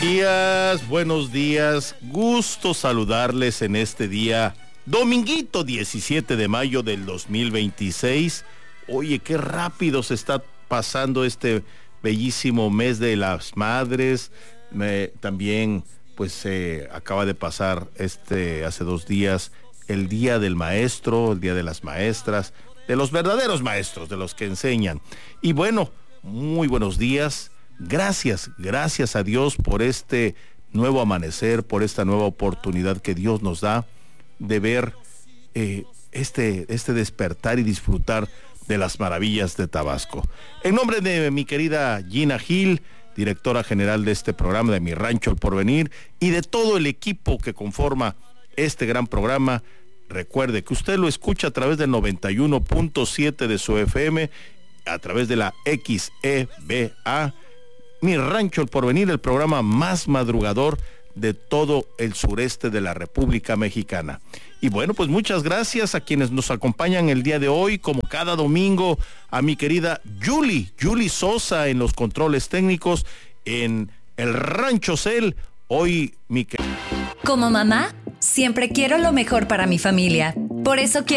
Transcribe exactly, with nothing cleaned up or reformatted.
días, buenos días. Gusto saludarles en este día, dominguito diecisiete de mayo del dos mil veintiséis. Oye, qué rápido se está pasando este bellísimo mes de las madres. Me, también, pues, se eh, acaba de pasar este hace dos días el Día del Maestro, el Día de las Maestras, de los verdaderos maestros, de los que enseñan. Y bueno, muy buenos días. Gracias, gracias a Dios por este nuevo amanecer, por esta nueva oportunidad que Dios nos da de ver eh, este, este despertar y disfrutar de las maravillas de Tabasco. En nombre de mi querida Gina Gil, directora general de este programa, de Mi Rancho El Porvenir, y de todo el equipo que conforma este gran programa, recuerde que usted lo escucha a través del noventa y uno punto siete de su F M, a través de la X E B A, Mi Rancho El Porvenir, el programa más madrugador de todo el sureste de la República Mexicana. Y bueno, pues muchas gracias a quienes nos acompañan el día de hoy, como cada domingo, a mi querida Yuli, Yuli Sosa en los controles técnicos, en el Rancho Cel. Hoy, mi querida... Como mamá, siempre quiero lo mejor para mi familia. Por eso quiero